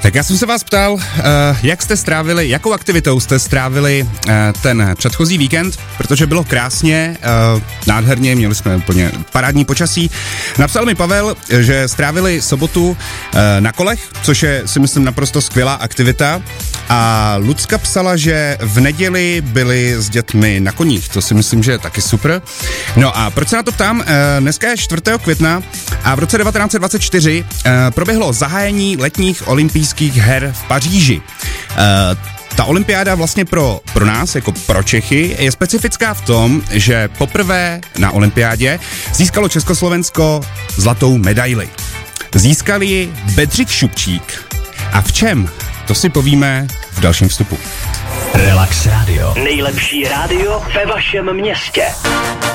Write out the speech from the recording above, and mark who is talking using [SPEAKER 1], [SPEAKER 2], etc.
[SPEAKER 1] Tak já jsem se vás ptal, jakou aktivitou jste strávili ten předchozí víkend, protože bylo krásně, nádherně, měli jsme úplně parádní počasí. Napsal mi Pavel, že strávili sobotu na kolech, což je, si myslím, naprosto skvělá aktivita. A Lucka psala, že v neděli byli s dětmi na koních, to si myslím, že je taky super. No a proč se na to ptám? Dneska je 4. května a v roce 1924 proběhlo zahájení letních olympijských her v Paříži. Ta olympiáda vlastně pro nás, jako pro Čechy, je specifická v tom, že poprvé na olympiádě získalo Československo zlatou medaili. Získal ji Bedřich Šupčík. A v čem? To si povíme v dalším vstupu.
[SPEAKER 2] Relax Radio. Nejlepší rádio ve vašem městě.